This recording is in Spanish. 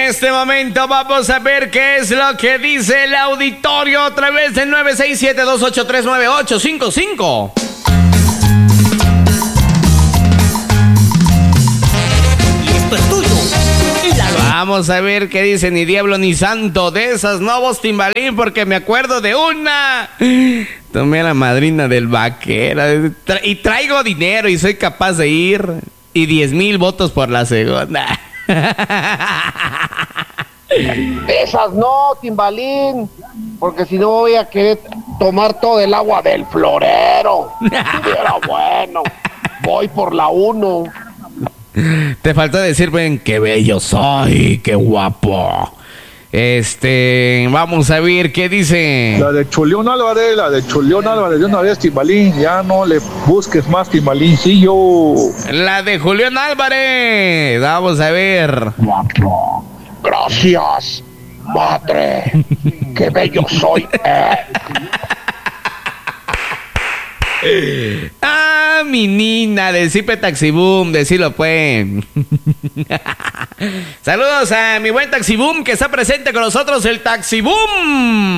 este momento vamos a ver qué es lo que dice el auditorio a través del 967-283-9855. Vamos a ver qué dice ni diablo ni santo de esas nuevos Timbalín, porque me acuerdo de una. Tomé a la madrina del vaquero y traigo dinero y soy capaz de ir. Y 10,000 votos por la segunda. Esas no, Timbalín, porque si no voy a querer tomar todo el agua del florero. Pero bueno, voy por la 1. Te faltó decir, ven, qué bello soy, qué guapo. Vamos a ver qué dice. La de Julián Álvarez, de una vez, Timbalín, ya no le busques más, Timbalín, sí, yo. La de Julián Álvarez, vamos a ver. Guapo. Gracias, madre, qué bello soy, Ah, mi nina, de Cipe Taxi Boom, decilo pues. Saludos a mi buen Taxi Boom que está presente con nosotros, el Taxi Boom.